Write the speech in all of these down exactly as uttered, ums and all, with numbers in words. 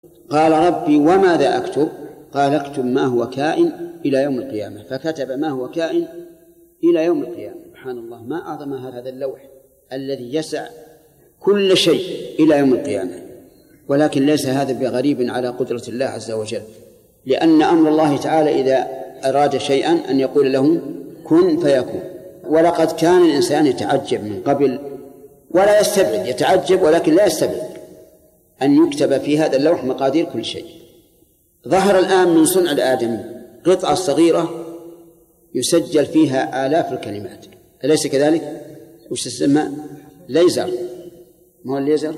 قال ربي وماذا أكتب؟ قال اكتب ما هو كائن إلى يوم القيامة، فكتب ما هو كائن إلى يوم القيامة. سبحان الله، ما أعظم هذا اللوح الذي يسع كل شيء إلى يوم القيامة. ولكن ليس هذا بغريب على قدرة الله عز وجل، لأن أمر الله تعالى إذا أراد شيئا أن يقول له كن فيكون. ولقد كان الإنسان يتعجب من قبل ولا يستبعد، يتعجب ولكن لا يستبعد أن يكتب في هذا اللوح مقادير كل شيء. ظهر الآن من صنع الآدمي قطعة صغيرة يسجل فيها آلاف الكلمات، أليس كذلك؟ وش تسمى؟ ليزر. ما هو الليزر؟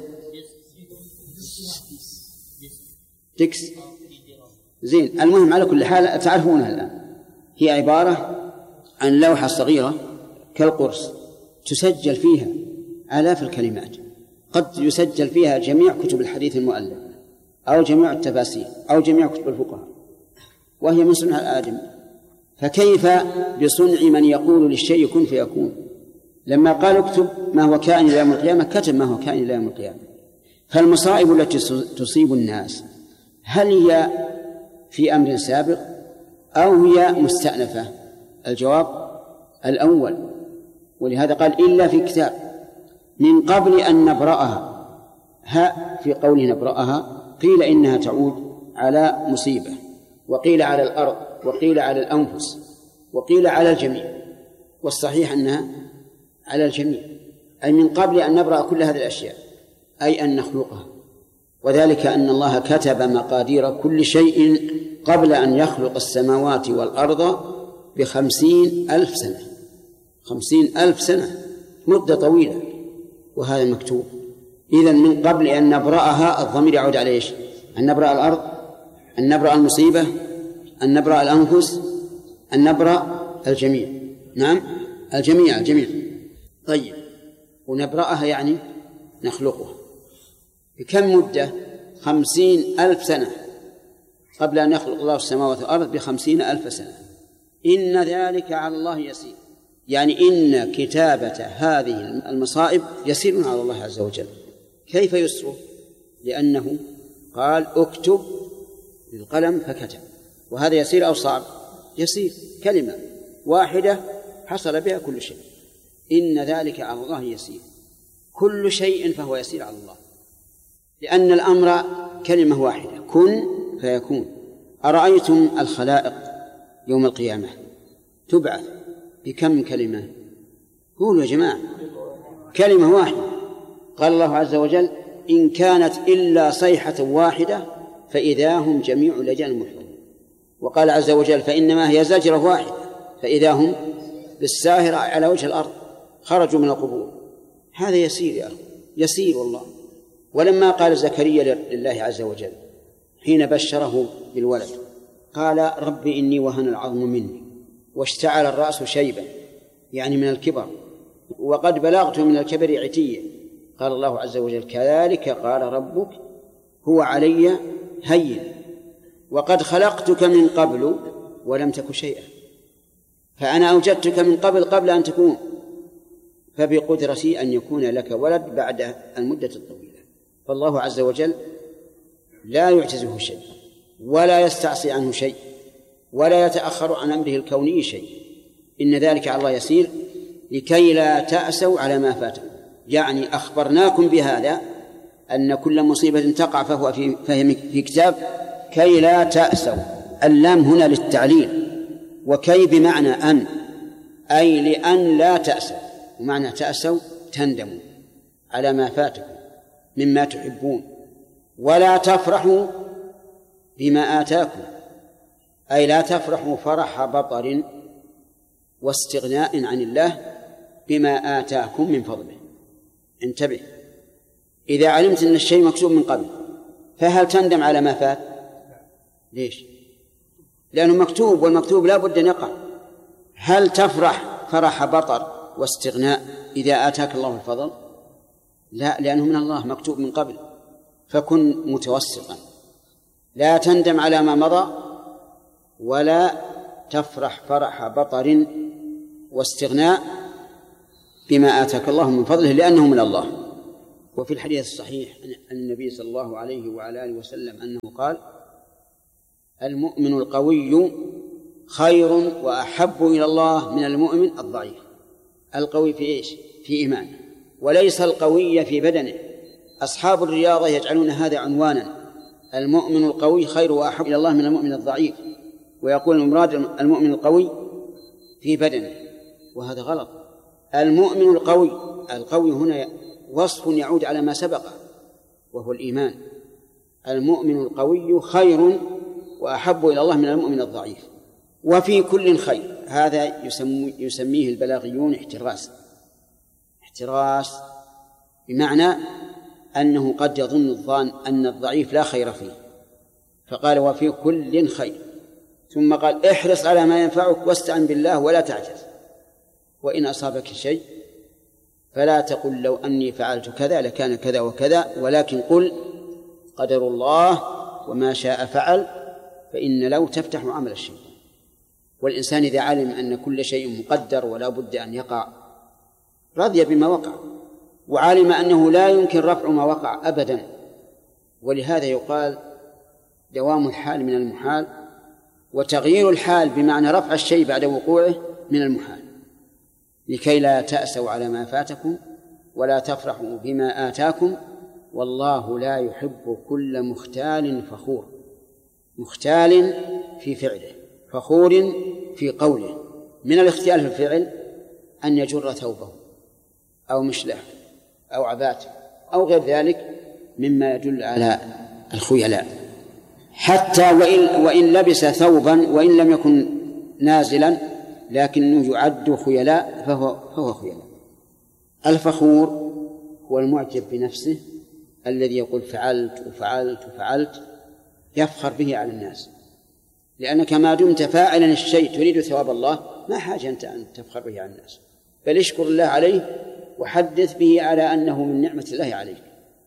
تكس. زين، المهم على كل حال تعرفونها الآن. هي عبارة عن لوحة صغيرة كالقرص تسجل فيها آلاف الكلمات، قد يسجل فيها جميع كتب الحديث المؤلف أو جميع التفاسير أو جميع كتب الفقهاء، وهي من صنع الآدم. فكيف بصنع من يقول للشيء كن فيكون؟ لما قال اكتب ما هو كائن إلى يوم القيامة كتب ما هو كائن إلى يوم القيامة. فالمصائب التي تصيب الناس هل هي في أمر سابق أو هي مستأنفة؟ الجواب الأول، ولهذا قال إلا في كتاب من قبل أن نبرأها. ها في قوله نبرأها قيل إنها تعود على مصيبة، وقيل على الأرض، وقيل على الأنفس، وقيل على الجميع، والصحيح أنها على الجميع، أي من قبل أن نبرأ كل هذه الأشياء، أي أن نخلقها. وذلك أن الله كتب مقادير كل شيء قبل أن يخلق السماوات والأرض بخمسين ألف سنة. خمسين ألف سنة مدة طويلة، وهذا مكتوب. إذن من قبل أن نبرأها الضمير يعود على إيش؟ أن نبرأ الأرض، أن نبرأ المصيبة، أن نبرأ الأنفس، أن نبرأ الجميع. نعم، الجميع الجميع. طيب، ونبرأها يعني نخلقها بكم مدة؟ خمسين ألف سنة قبل أن يخلق الله السماوات والأرض بخمسين ألف سنة. إن ذلك على الله يسير، يعني إن كتابة هذه المصائب يسير على الله عز وجل. كيف يسر؟ لأنه قال اكتب بالقلم فكتب، وهذا يسير أو صعب؟ يسير، كلمة واحدة حصل بها كل شيء. إن ذلك على الله يسير، كل شيء فهو يسير على الله، لأن الأمر كلمة واحدة كن فيكون. أرأيتم الخلائق يوم القيامة تبعث بكم كلمة؟ قولوا يا جماعة، كلمة واحدة. قال الله عز وجل إن كانت إلا صيحة واحدة فإذا هم جميع لجان محضرون. وقال عز وجل فإنما هي زجرة واحدة فإذا هم بالساهرة على وجه الأرض خرجوا من القبور. هذا يسير يا أخي، يسير والله. ولما قال زكريا لله عز وجل حين بشره بالولد قال رب إني وهن العظم مني واشتعل الرأس شيبا، يعني من الكبر، وقد بلغت من الكبر عتيا. قال الله عز وجل كذلك قال ربك هو علي هين وقد خلقتك من قبل ولم تك شيئا، فأنا أوجدتك من قبل قبل أن تكون، فبقدرتي أن يكون لك ولد بعد المدة الطويلة. فالله عز وجل لا يعجزه شيء ولا يستعصي عنه شيء ولا يتأخر عن أمره الكوني شيء. إن ذلك على الله يسير لكي لا تأسوا على ما فاتكم، يعني أخبرناكم بهذا أن كل مصيبة تقع فهو في فهم في كتاب كي لا تأسوا. اللام هنا للتعليل، وكي بمعنى أن، أي لأن لا تأسوا، ومعنى تأسوا تندموا على ما فاتكم مما تحبون، ولا تفرحوا بما آتاكم، أي لا تفرحوا فرح بطر واستغناء عن الله بما آتاكم من فضله. انتبه، إذا علمت أن الشيء مكتوب من قبل فهل تندم على ما فات؟ ليش؟ لأنه مكتوب، والمكتوب لا بد أن يقع. هل تفرح فرح بطر واستغناء إذا آتاك الله الفضل؟ لا، لأنه من الله مكتوب من قبل. فكن متوسطا، لا تندم على ما مضى ولا تفرح فرح بطر واستغناء بما آتاك الله من فضله، لأنه من الله. وفي الحديث الصحيح عن النبي صلى الله عليه وعلى آله وسلم أنه قال: المؤمن القوي خير وأحب إلى الله من المؤمن الضعيف. القوي في إيش؟ في إيمانه، وليس القوي في بدنه. أصحاب الرياضة يجعلون هذا عنوانا: المؤمن القوي خير وأحب إلى الله من المؤمن الضعيف، ويقول المراد المؤمن القوي في بدنه، وهذا غلط. المؤمن القوي، القوي هنا وصف يعود على ما سبق وهو الإيمان. المؤمن القوي خير وأحب إلى الله من المؤمن الضعيف. وفي كل خير، هذا يسمي يسميه البلاغيون احتراس. احتراس بمعنى أنه قد يظن الظان أن الضعيف لا خير فيه، فقال: وفي كل خير، ثم قال: احرص على ما ينفعك واستعن بالله ولا تعجز، وإن أصابك شيء فلا تقل لو أني فعلت كذا لكان كذا وكذا، ولكن قل قدر الله وما شاء فعل، فإن لو تفتح عمل الشيطان. والإنسان إذا علم أن كل شيء مقدر ولا بد أن يقع رضي بما وقع، وعلم أنه لا يمكن رفع ما وقع أبدا. ولهذا يقال: دوام الحال من المحال، وتغيير الحال بمعنى رفع الشيء بعد وقوعه من المحال، لكي لا تأسوا على ما فاتكم ولا تفرحوا بما آتاكم، والله لا يحب كل مختال فخور. مختال في فعله، فخور في قوله. من الاختيال في الفعل أن يجر ثوبه أو مشلح أو عباته أو غير ذلك مما يدل على الخيلاء، حتى وإن, وإن لبس ثوبا وإن لم يكن نازلا لكنه يعد خيلاء فهو, فهو خيلاء. الفخور هو المعجب بنفسه الذي يقول فعلت وفعلت وفعلت، يفخر به على الناس، لأنك ما دمت فاعلا الشيء تريد ثواب الله ما حاجة أنت أن تفخر به على الناس، بل اشكر الله عليه وحدث به على أنه من نعمة الله عليك.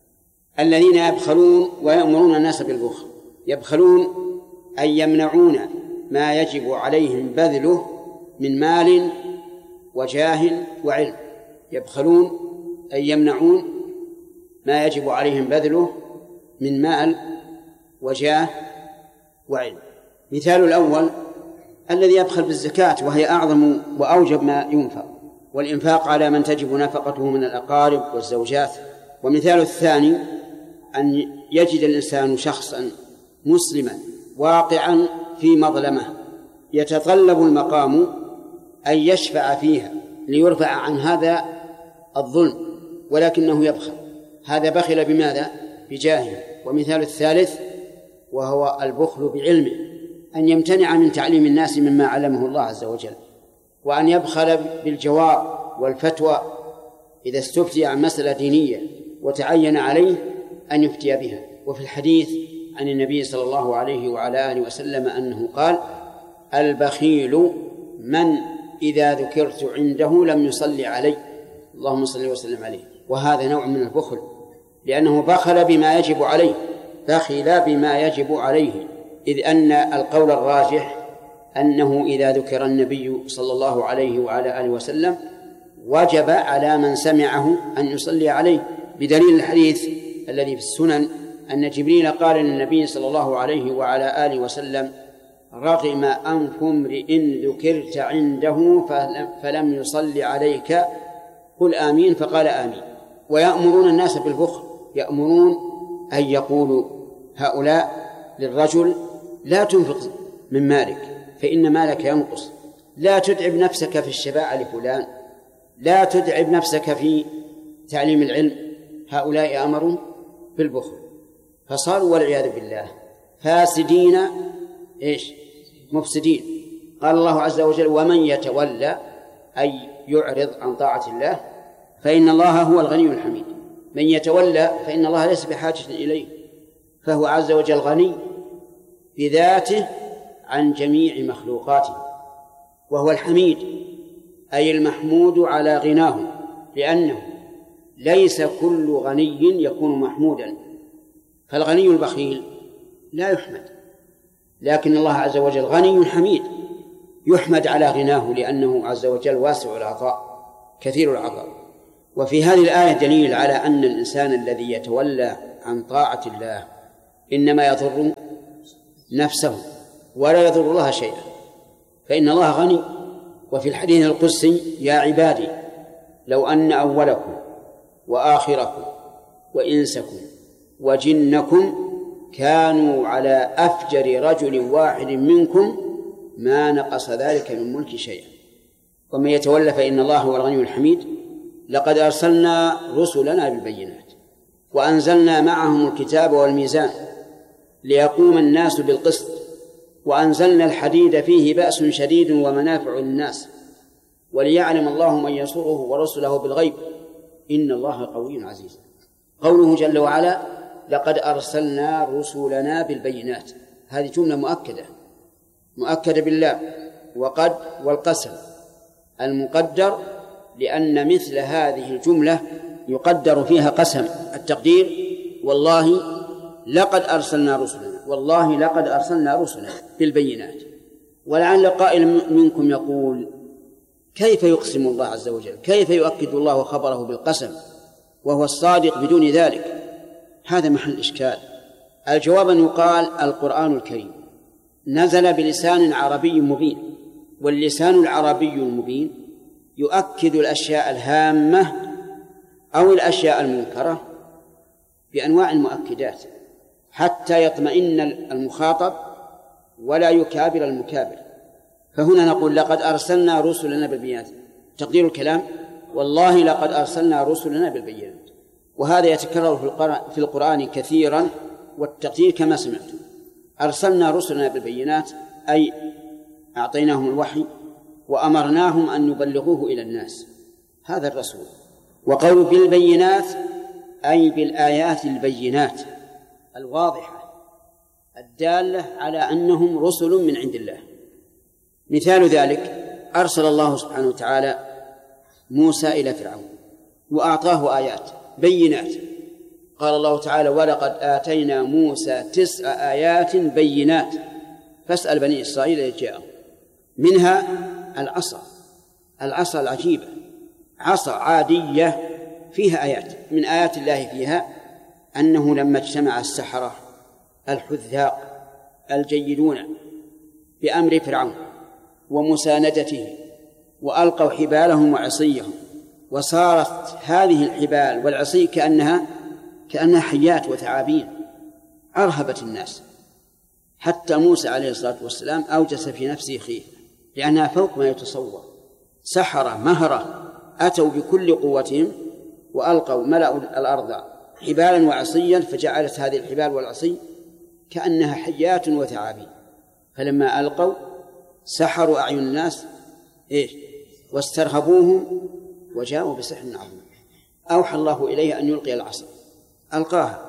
الذين يبخلون ويأمرون الناس بالبخل، يبخلون أي يمنعون ما يجب عليهم بذله من مال وجاه وعلم. يبخلون أي يمنعون ما يجب عليهم بذله من مال وجاه وعلم. مثال الأول الذي يبخل بالزكاة، وهي أعظم وأوجب ما ينفق، والإنفاق على من تجب نفقته من الأقارب والزوجات. ومثال الثاني أن يجد الإنسان شخصا مسلما واقعا في مظلمة يتطلب المقام أن يشفع فيها ليرفع عن هذا الظلم، ولكنه يبخل. هذا بخل بماذا؟ بجاهه. ومثال الثالث وهو البخل بعلمه، أن يمتنع من تعليم الناس مما علمه الله عز وجل، وأن يبخل بالجواب والفتوى إذا استفتي عن مسألة دينية وتعين عليه أن يفتي بها. وفي الحديث عن النبي صلى الله عليه وعلى آله وسلم أنه قال: البخيل من إذا ذكرت عنده لم يصلي علي، اللهم صل وسلم عليه. وهذا نوع من البخل، لأنه بخل بما يجب عليه، بخل بما يجب عليه، إذ أن القول الراجح أنه إذا ذكر النبي صلى الله عليه وعلى آله وسلم وجب على من سمعه أن يصلي عليه، بدليل الحديث الذي في السنن أن جبريل قال للنبي صلى الله عليه وعلى آله وسلم: رغم أنف امرئ ذكرت عنده فلم يصلي عليك قل آمين، فقال آمين. ويأمرون الناس بالبخل، يأمرون أن يقولوا هؤلاء للرجل: لا تنفق من مالك فإن مالك ينقص، لا تتعب نفسك في الشفاعة لفلان، لا تتعب نفسك في تعليم العلم. هؤلاء أمروا بالبخل، فصاروا والعياذ بالله فاسدين إيش؟ مفسدين. قال الله عز وجل: ومن يتولى أي يعرض عن طاعة الله فإن الله هو الغني الحميد. من يتولى فإن الله ليس بحاجة إليه، فهو عز وجل غني بذاته عن جميع مخلوقاته، وهو الحميد أي المحمود على غناه، لأنه ليس كل غني يكون محمودا، فالغني البخيل لا يحمد، لكن الله عز وجل غني حميد يحمد على غناه، لأنه عز وجل واسع العطاء كثير العطاء. وفي هذه الآية دليل على أن الإنسان الذي يتولى عن طاعة الله إنما يضر نفسه ولا يضر الله شيئا، فإن الله غني. وفي الحديث القدسي: يا عبادي لو أن أولكم وآخركم وإنسكم وجنكم كانوا على أفجر رجل واحد منكم ما نقص ذلك من ملك شيئا. ومن يتولى فإن الله هو الغني الحميد. لقد أرسلنا رسلنا بالبينات وأنزلنا معهم الكتاب والميزان ليقوم الناس بالقسط وأنزلنا الحديد فيه بأس شديد ومنافع للناس وليعلم الله من ينصره ورسله بالغيب إن الله قوي عزيز. قوله جل وعلا: لقد أرسلنا رسلنا بالبينات، هذه جملة مؤكدة مؤكدة بالله وقد والقسم المقدر، لأن مثل هذه الجملة يقدر فيها قسم. التقدير: والله لقد أرسلنا رسلنا، والله لقد أرسلنا رسلنا بالبينات. ولعل قائل منكم يقول: كيف يقسم الله عز وجل؟ كيف يؤكد الله خبره بالقسم وهو الصادق بدون ذلك؟ هذا محل إشكال. الجواب أن يقال: القرآن الكريم نزل بلسان عربي مبين، واللسان العربي المبين يؤكد الأشياء الهامة أو الأشياء المنكرة بأنواع المؤكدات حتى يطمئن المخاطب ولا يكابر المكابر. فهنا نقول: لقد أرسلنا رسلنا بالبينات، تقدير الكلام: والله لقد أرسلنا رسلنا بالبينات. وهذا يتكرر في القرآن كثيرا، والتقدير كما سمعتم: أرسلنا رسلنا بالبينات، أي أعطيناهم الوحي وأمرناهم أن يبلغوه إلى الناس، هذا الرسول. وقول بالبينات أي بالآيات البينات الواضحة الدالة على أنهم رسل من عند الله. مثال ذلك: أرسل الله سبحانه وتعالى موسى إلى فرعون وأعطاه آيات بينات. قال الله تعالى: ولقد آتينا موسى تسع آيات بينات فاسأل بني إسرائيل إذ جاءهم. منها العصا، العصا العجيبة، عصا عادية فيها آيات. من آيات الله فيها أنه لما اجتمع السحرة الحذاق الجيدون بأمر فرعون ومساندته وألقوا حبالهم وعصيهم، وصارت هذه الحبال والعصي كأنها كأنها حيات وثعابين، أرهبت الناس، حتى موسى عليه الصلاة والسلام أوجس في نفسه خيفة لأنها فوق ما يتصور. سحرة مهرة أتوا بكل قوتهم وألقوا ملأوا الأرض حبالا وعصيا، فجعلت هذه الحبال والعصي كأنها حيات وثعابين. فلما ألقوا سحروا أعين الناس إيش واسترهبوهم وجاءوا بسحر عظيم. أوحى الله إليه أن يلقي العصا، ألقاها،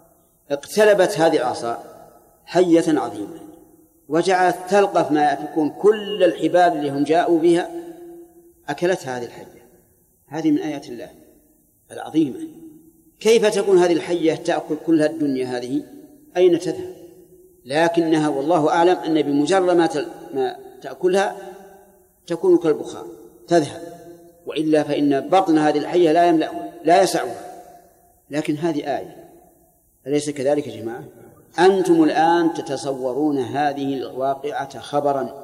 اقتلبت هذه العصا حية عظيمة وجعلت تلقف ما يكون كل الحبال اللي هم جاءوا بها، أكلتها هذه الحية. هذه من آيات الله العظيمة. كيف تكون هذه الحية تأكل كل الدنيا هذه؟ أين تذهب؟ لكنها والله أعلم أن بمجرد ما تأكلها تكون كالبخار تذهب، وإلا فإن بطن هذه الحية لا يملأها لا يسعها. لكن هذه آية، أليس كذلك يا جماعة؟ أنتم الآن تتصورون هذه الواقعة خبرا،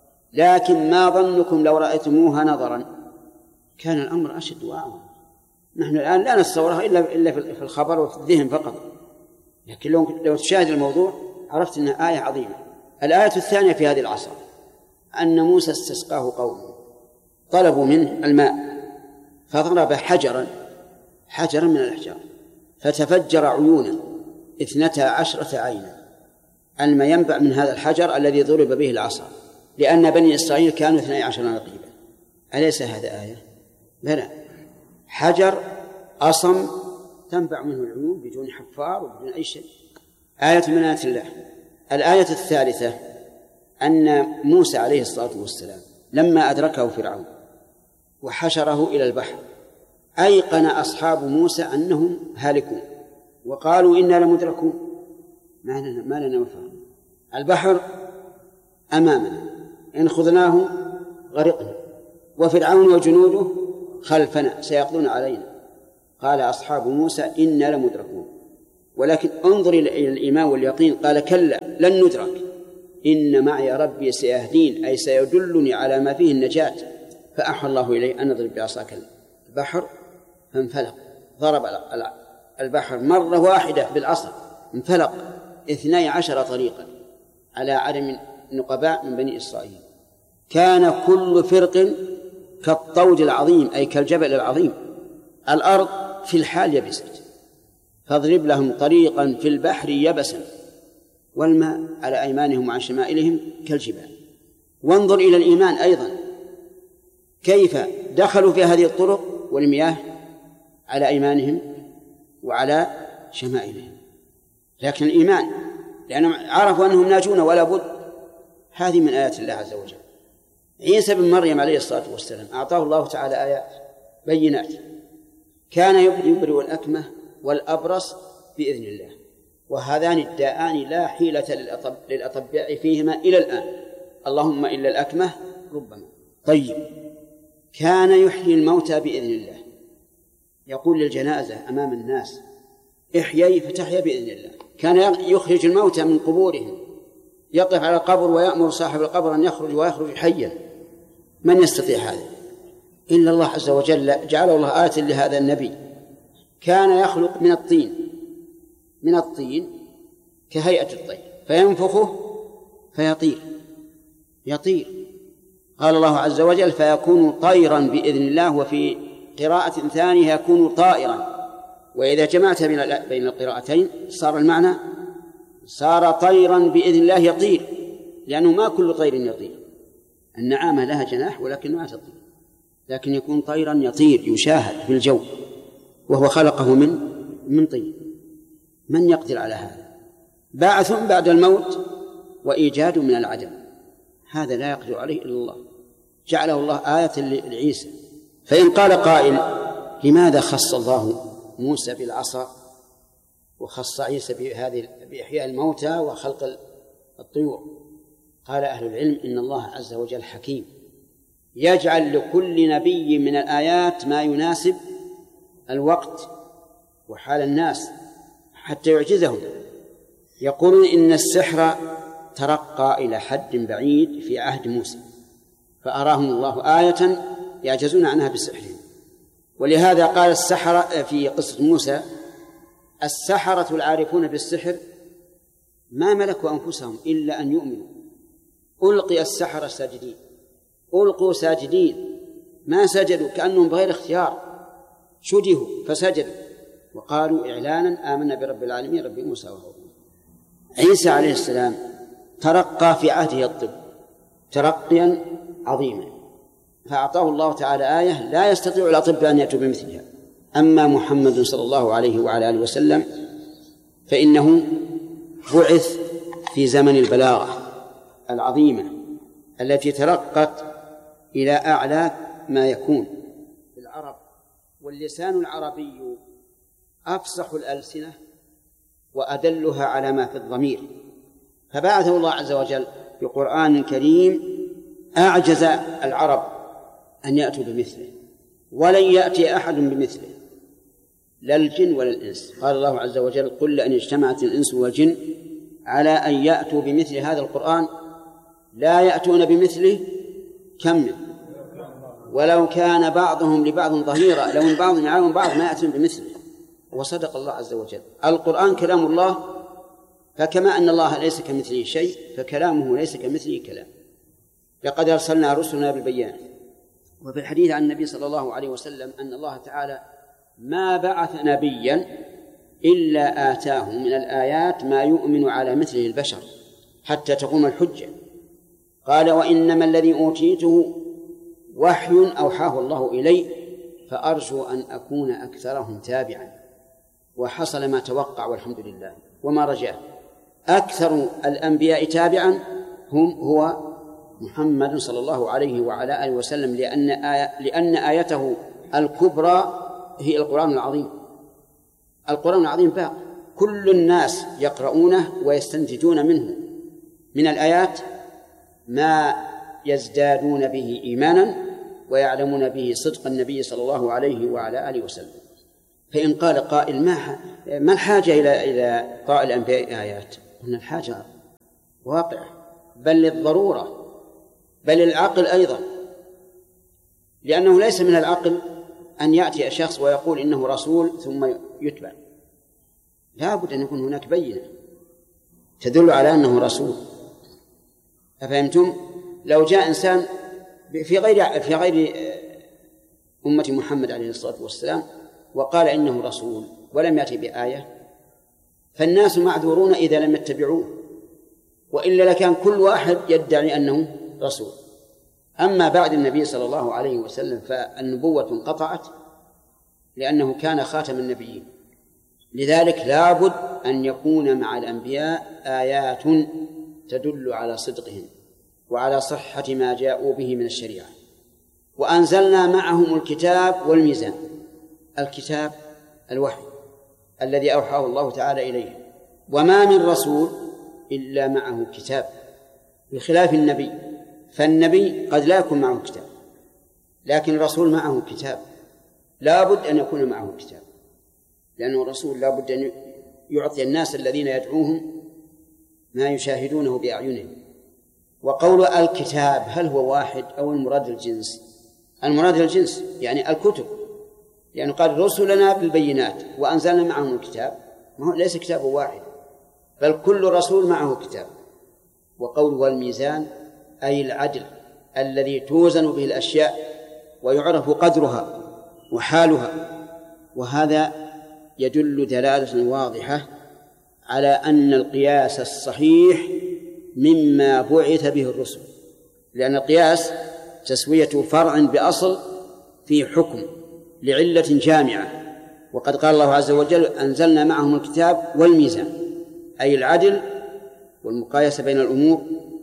لكن ما ظنكم لو رأيتموها نظرا؟ كان الأمر أشد وأعظم. نحن الآن لا نتصورها إلا إلا في الخبر وفي الذهن فقط، لكن لو لو تشاهد الموضوع عرفت أنها آية عظيمة. الآية الثانية في هذه العصا أن موسى استسقاه قومه، طلبوا منه الماء فضرب حجرا حجرا من الأحجار فتفجر عيونا اثنتا عشرة عينا. الماء ينبع من هذا الحجر الذي ضرب به العصا، لأن بني إسرائيل كانوا اثني عشر نقيبا. أليس هذا آية؟ بلى، حجر أصم تنبع منه العيون بدون حفار وبدون أي شيء. آية من آيات الله. الآية الثالثة أن موسى عليه الصلاة والسلام لما أدركه فرعون وحشره إلى البحر أيقن أصحاب موسى أنهم هالكون وقالوا إنا لمدركون، ما لنا ما لنا مفهوم، البحر أمامنا إن خذناه غرقنا وفرعون وجنوده خلفنا سيقضون علينا. قال أصحاب موسى إنا لمدركون، ولكن انظر إلى الإيمان واليقين، قال كلا لن ندرك إن معي ربي سيهدين، أي سيدلني على ما فيه النجاة. فأوحى الله إليه أن اضرب بعصاك البحر فانفلق، ضرب البحر مرة واحدة بالعصا انفلق اثني عشر طريقا على عدم نقباء من بني إسرائيل. كان كل فرق كالطود العظيم، أي كالجبل العظيم. الأرض في الحال يبست، فاضرب لهم طريقا في البحر يبسا والماء على أيمانهم وعن شمائلهم كالجبال. وانظر إلى الإيمان أيضا، كيف دخلوا في هذه الطرق والمياه على أيمانهم وعلى شمائلهم، لكن الإيمان لأنهم عرفوا أنهم ناجون ولا بد. هذه من آيات الله عز وجل. عيسى بن مريم عليه الصلاة والسلام أعطاه الله تعالى آيات بينات، كان يبرئ الأكمه والأبرص بإذن الله، وهذان الداءان لا حيلة للأطباء فيهما إلى الآن، اللهم إلا الأكمه ربما. طيب، كان يحيي الموتى بإذن الله، يقول للجنازة أمام الناس احيي فتحيا بإذن الله. كان يخرج الموتى من قبورهم، يقف على القبر ويأمر صاحب القبر أن يخرج ويخرج حيا. من يستطيع هذا إلا الله عز وجل، جعله الله آية لهذا النبي. كان يخلق من الطين من الطين كهيئة الطير فينفخه فيطير يطير قال الله عز وجل فيكون طيرا بإذن الله، وفي قراءة ثانية يكون طائرا. وإذا جمعت بين القراءتين صار المعنى صار طيرا بإذن الله يطير، لأنه ما كل طير يطير. النعامة لها جناح ولكن ما تطير، لكن يكون طيرا يطير يشاهد في الجو، وهو خلقه من من طين. من يقدر على هذا؟ بعث بعد الموت وإيجاد من العدم، هذا لا يقدر عليه إلا الله، جعله الله آية لعيسى. فإن قال قائل لماذا خص الله موسى بالعصا وخص عيسى بهذه بإحياء الموتى وخلق الطيور؟ قال أهل العلم إن الله عز وجل حكيم، يجعل لكل نبي من الآيات ما يناسب الوقت وحال الناس حتى يعجزهم. يقولون إن السحر ترقى إلى حد بعيد في عهد موسى، فأراهم الله آية يعجزون عنها بسحرهم. ولهذا قال السحرة في قصة موسى: السحرة العارفون بالسحر ما ملكوا أنفسهم إلا أن يؤمنوا، ألقي السحرة ساجدين، ألقوا ساجدين، ما سجدوا كأنهم بغير اختيار، شجهوا فسجدوا وقالوا إعلانا آمنا برب العالمين رب موسى وهارون. عيسى عليه السلام ترقى في عهده الطب ترقيا عظيما، فأعطاه الله تعالى آية لا يستطيع الأطباء أن يأتوا بمثلها. أما محمد صلى الله عليه وعلى آله وسلم فإنه بعث في زمن البلاغة العظيمة التي ترقت إلى أعلى ما يكون في العرب، واللسان العربي أفصح الألسنة وأدلها على ما في الضمير، فبعثه الله عز وجل بقرآن كريم أعجز العرب أن يأتوا بمثله، ولن يأتي أحد بمثله لا الجن ولا الإنس. قال الله عز وجل: قل لئن اجتمعت الإنس والجن على أن يأتوا بمثل هذا القرآن لا يأتون بمثله كم ولو كان بعضهم لبعض ظهيرا لو من بعض يعاون بعض ما يأتون بمثله. وصدق الله عز وجل. القرآن كلام الله، فكما أن الله ليس كمثله شيء فكلامه ليس كمثله كلام. لقد أرسلنا رسلنا بالبيان. وفي الحديث عن النبي صلى الله عليه وسلم أن الله تعالى ما بعث نبيا إلا آتاه من الآيات ما يؤمن على مثله البشر حتى تقوم الحجة. قال: وإنما الذي أوتيته وحي أوحاه الله إلي فأرجو أن أكون أكثرهم تابعا. وحصل ما توقع والحمد لله وما رجاه. أكثر الأنبياء تابعا هم هو محمد صلى الله عليه وعلى آله وسلم، لأن آية لأن آيته الكبرى هي القرآن العظيم. القرآن العظيم باق، كل الناس يقرؤونه ويستنتجون منه من الآيات ما يزدادون به إيمانا ويعلمون به صدق النبي صلى الله عليه وعلى آله وسلم. فإن قال قائل ما ما الحاجة إلى إلى قراءة الأنبياء آيات؟ قلنا الحاجة واقع، بل للضرورة، بل للعقل أيضا، لأنه ليس من العقل أن يأتي شخص ويقول إنه رسول ثم يتبع، لا بد أن يكون هناك بينة تدل على أنه رسول. أفهمتم؟ لو جاء إنسان في غير في غير أمة محمد عليه الصلاة والسلام وقال إنه رسول ولم يأتي بآية، فالناس معذورون إذا لم يتبعوه، وإلا لكان كل واحد يدعي أنه رسول. أما بعد النبي صلى الله عليه وسلم فالنبوة انقطعت لأنه كان خاتم النبيين، لذلك لابد أن يكون مع الأنبياء آيات تدل على صدقهم وعلى صحة ما جاءوا به من الشريعة. وأنزلنا معهم الكتاب والميزان. الكتاب الوحي الذي أوحاه الله تعالى إليه، وما من رسول إلا معه كتاب، بخلاف النبي، فالنبي قد لا يكون معه كتاب، لكن الرسول معه كتاب، لا بد أن يكون معه كتاب، لأنه الرسول لا بد أن يعطي الناس الذين يدعوهم ما يشاهدونه بأعينهم. وقول الكتاب هل هو واحد أو المراد الجنس؟ المراد الجنس يعني الكتب، يعني قال رسلنا بالبينات وأنزلنا معهم الكتاب، ما هو ليس كتاب واحد، بل كل رسول معه كتاب. وقول والميزان أي العدل الذي توزن به الأشياء ويعرف قدرها وحالها. وهذا يدل دلالة واضحة على أن القياس الصحيح مما بعث به الرسل، لأن القياس تسوية فرع بأصل في حكم لعلة جامعة. وقد قال الله عز وجل أنزلنا معهم الكتاب والميزان، أي العدل والمقايسة بين الأمور،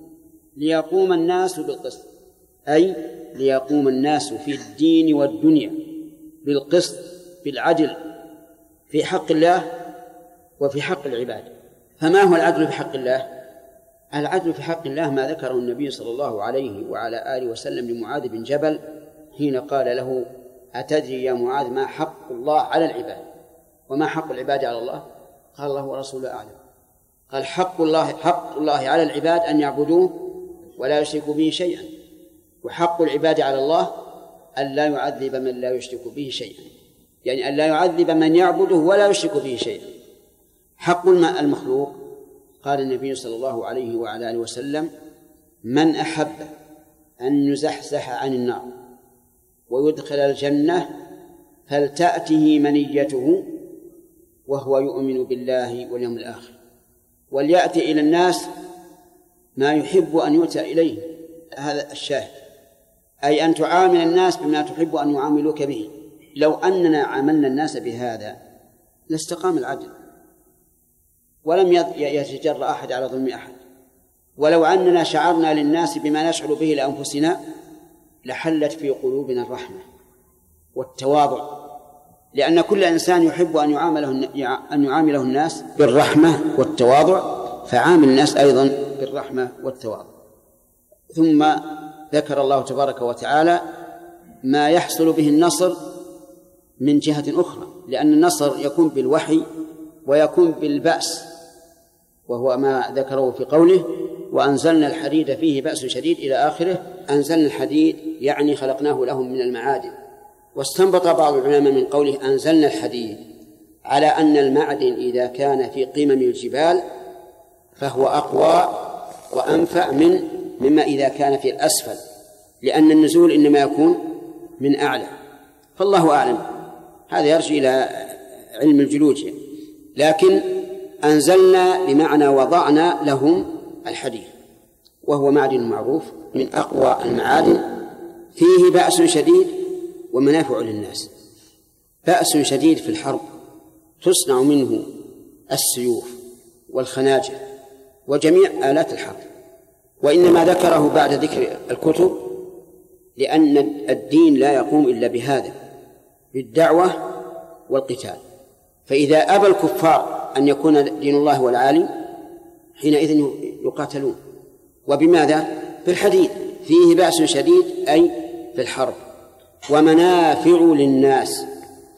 ليقوم الناس بالقسط، أي ليقوم الناس في الدين والدنيا بالقسط، بالعدل في حق الله وفي حق العباد. فما هو العدل في حق الله؟ العدل في حق الله ما ذكره النبي صلى الله عليه وعلى آله وسلم لمعاذ بن جبل حين قال له أتدري يا معاذ ما حق الله على العباد وما حق العباد على الله؟ قال الله ورسوله أعلم. قال حق الله حق الله على العباد أن يعبدوه ولا يشركوا به شيئا، وحق العباد على الله أن لا يعذب من لا يشرك به شيئا، يعني أن لا يعذب من يعبده ولا يشرك به شيئا. حق المخلوق قال النبي صلى الله عليه وعلى آله وسلم من أحب أن يزحزح عن النار ويدخل الجنة فلتأته منيته وهو يؤمن بالله واليوم الآخر، وليأتي إلى الناس ما يحب أن يؤتى إليه. هذا الشاهد، أي أن تعامل الناس بما تحب أن يعاملوك به. لو أننا عاملنا الناس بهذا لاستقام العدل ولم يتجرأ أحد على ظلم أحد. ولو أننا شعرنا للناس بما نشعر به لأنفسنا لحلت في قلوبنا الرحمة والتواضع، لأن كل إنسان يحب أن يعامله أن يعامله الناس بالرحمة والتواضع، فعامل الناس أيضا بالرحمة والتواضع. ثم ذكر الله تبارك وتعالى ما يحصل به النصر من جهة أخرى، لأن النصر يكون بالوحي ويكون بالبأس، وهو ما ذكره في قوله وأنزلنا الحديد فيه بأس شديد إلى آخره. أنزلنا الحديد يعني خلقناه لهم من المعادن. واستنبط بعض العلماء من قوله أنزلنا الحديد على أن المعدن إذا كان في قمم الجبال فهو أقوى وأنفع من مما إذا كان في الأسفل، لأن النزول إنما يكون من أعلى، فالله أعلم. هذا يرجع إلى علم الجيولوجيا. لكن أنزلنا بمعنى وضعنا لهم الحديد، وهو معدن معروف من أقوى المعادن، فيه بأس شديد ومنافع للناس. بأس شديد في الحرب، تصنع منه السيوف والخناجر وجميع آلات الحرب. وإنما ذكره بعد ذكر الكتب لأن الدين لا يقوم إلا بهذا، بالدعوة والقتال. فإذا أبى الكفار أن يكون دين الله والعالم حينئذ يقاتلون. وبماذا؟ بالحديد، فيه بأس شديد أي في الحرب، ومنافع للناس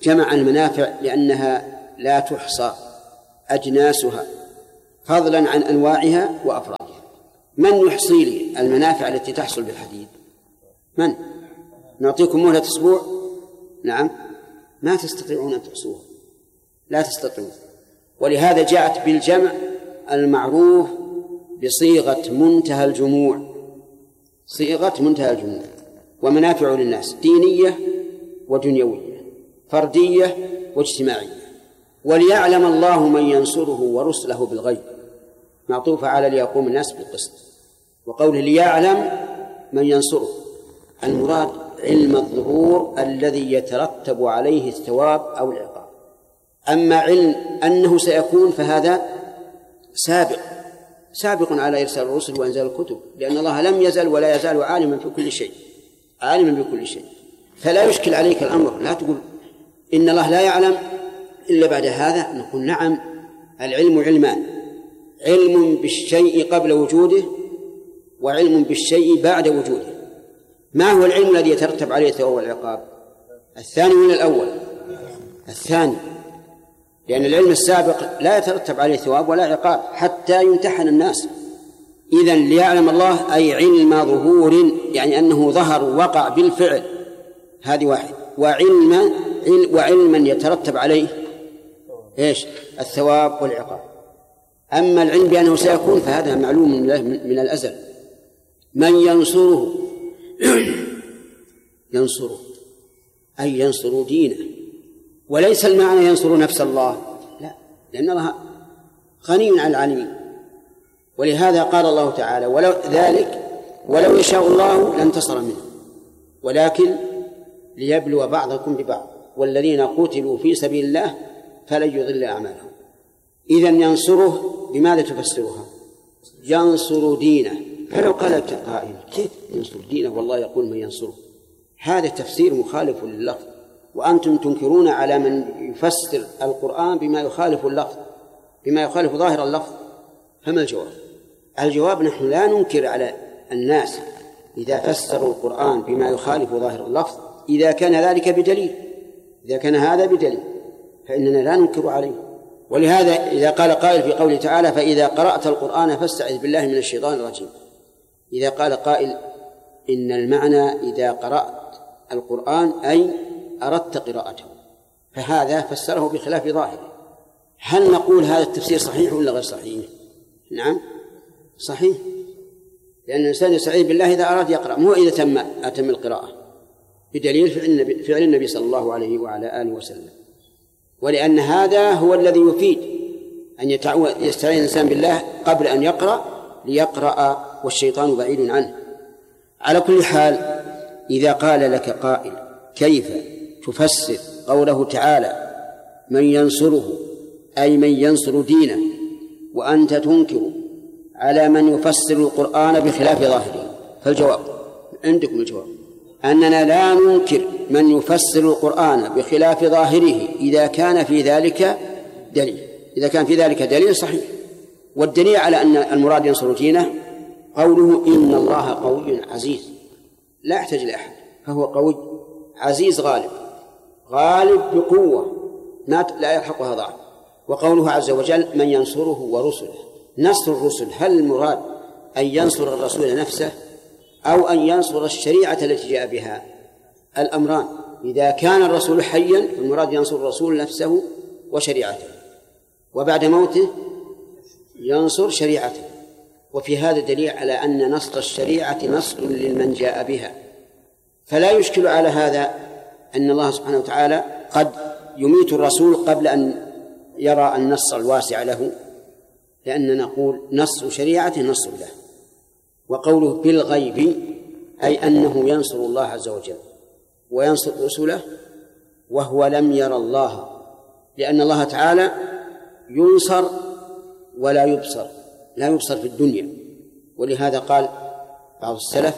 جمع المنافع لأنها لا تحصى أجناسها فضلا عن أنواعها وأفرادها. من يحصي لي المنافع التي تحصل بالحديد؟ من؟ نعطيكم مهلة أسبوع؟ نعم، ما تستطيعون أن تحصوها، لا تستطيعون. ولهذا جاءت بالجمع المعروف بصيغة منتهى الجموع، صيغة منتهى الجموع. ومنافع للناس دينية ودنيوية، فردية واجتماعية. وليعلم الله من ينصره ورسله بالغيب، معطوفة على ليقوم الناس بالقسط. وقوله ليعلم من ينصره، المراد علم الظهور الذي يترتب عليه الثواب أو العقاب. أما علم أنه سيكون فهذا سابق سابق على إرسال الرسل وإنزال الكتب، لأن الله لم يزل ولا يزال عالما في كل شيء، عالما بكل شيء. فلا يشكل عليك الأمر، لا تقول إن الله لا يعلم إلا بعد هذا. نقول نعم، العلم علمان: علم بالشيء قبل وجوده، وعلم بالشيء بعد وجوده. ما هو العلم الذي يترتب عليه الثواب والعقاب؟ الثاني من الأول، الثاني، لأن العلم السابق لا يترتب عليه ثواب ولا عقاب حتى يمتحن الناس. إذن ليعلم الله أي علم ظهور، يعني أنه ظهر وقع بالفعل، هذه واحد. وعلما وعلما يترتب عليه إيش؟ الثواب والعقاب. أما العلم بأنه سيكون فهذا معلوم من الأزل. من ينصره ينصره أي ينصر دينه، وليس المعنى ينصر نفس الله، لا، لأن الله غني عن العالمين. ولهذا قال الله تعالى: ولو ذلك ولو يشاء الله لانتصر منه ولكن ليبلو بعضكم ببعض والذين قتلوا في سبيل الله فلن يضل أعمالهم. إذن ينصره بماذا تفسرها؟ ينصر دينه. فلو قال قائل: كيف ينصر دينه والله يقول من ينصره؟ هذا تفسير مخالف لللفظ، وأنتم تنكرون على من يفسر القرآن بما يخالف اللفظ، بما يخالف ظاهر اللفظ. فما الجواب؟ الجواب: نحن لا ننكر على الناس إذا فسروا القرآن بما يخالف ظاهر اللفظ إذا كان ذلك بدليل، إذا كان هذا بدليل فإننا لا ننكر عليه. ولهذا إذا قال قائل في قوله تعالى: فإذا قرأت القرآن فاستعذ بالله من الشيطان الرجيم، إذا قال قائل إن المعنى إذا قرأت القرآن أي أردت قراءته، فهذا فسره بخلاف ظاهره. هل نقول هذا التفسير صحيح ولا غير صحيح؟ نعم صحيح، لأن الإنسان يستعيذ بالله إذا أراد يقرأ، مو إذا تم أتم القراءة، بدليل فعل النبي, فعل النبي صلى الله عليه وعلى آله وسلم. ولأن هذا هو الذي يفيد أن يستعين الإنسان بالله قبل أن يقرأ ليقرأ والشيطان بعيد عنه. على كل حال، إذا قال لك قائل: كيف تفسر قوله تعالى من ينصره أي من ينصر دينه وأنت تنكر على من يفسر القرآن بخلاف ظاهره؟ فالجواب عندكم، الجواب أننا لا ننكر من يفسر القرآن بخلاف ظاهره إذا كان في ذلك دليل، إذا كان في ذلك دليل صحيح. والدليل على أن المراد ينصر دينه قوله: إن الله قوي عزيز لا يحتاج لأحد، فهو قوي عزيز غالب، غالب بقوة لا يلحقها ضعف. وقوله عز وجل: من ينصره ورسله. نصر الرسل، هل المراد أن ينصر الرسول نفسه أو أن ينصر الشريعة التي جاء بها؟ الأمران. إذا كان الرسول حيا فالمراد ينصر الرسول نفسه وشريعته، وبعد موته ينصر شريعته. وفي هذا دليل على أن نصر الشريعة نصر لمن جاء بها. فلا يشكل على هذا أن الله سبحانه وتعالى قد يميت الرسول قبل أن يرى النص الواسع له، لأننا نقول نصر شريعته نصر له. وقوله بالغيب أي أنه ينصر الله عز وجل وينصر رسله وهو لم ير الله، لأن الله تعالى ينصر ولا يبصر، لا يبصر في الدنيا. ولهذا قال بعض السلف: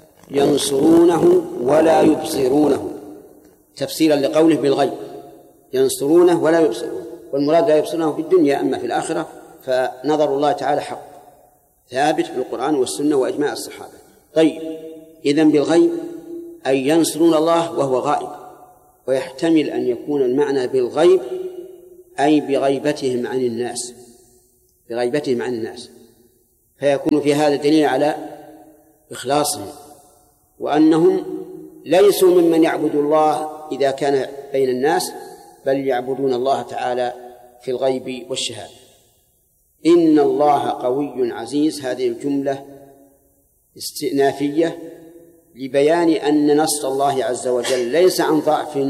ينصرونه ولا يبصرونه، تفسيرا لقوله بالغيب، ينصرونه ولا يبصرونه، والمراد لا يبصرونه في الدنيا، أما في الآخرة فنظر الله تعالى حق ثابت في القرآن والسنة وإجماع الصحابة. طيب، إذن بالغيب أي ينصرون الله وهو غائب، ويحتمل أن يكون المعنى بالغيب أي بغيبتهم عن الناس، بغيبتهم عن الناس، فيكون في هذا دليل على إخلاصهم وأنهم ليسوا ممن يعبد الله إذا كان بين الناس، بل يعبدون الله تعالى في الغيب والشهادة. إن الله قوي عزيز، هذه الجملة استئنافية لبيان أن نصر الله عز وجل ليس عن ضعف